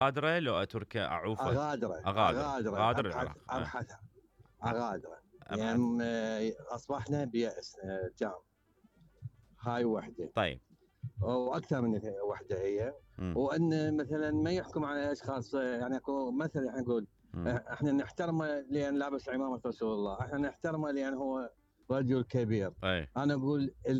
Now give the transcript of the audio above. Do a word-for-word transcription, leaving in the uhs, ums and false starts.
غادرة لو تركيا أعوفة؟ أغادره أغادر، أغادره غادر أبحث العراق. آه. أبحث أ أغادره أبحث. يعني آه، أصبحنا بيأس آه، تام. هاي وحدة. طيب. واكثر من وحده هي. إمم. وان مثلا ما يحكم على اشخاص، يعني اكو مثل احنا نقول إمم. احنا نحترمه لان لابس عمامه رسول الله، احنا نحترمه لان هو رجل كبير. أي. انا اقول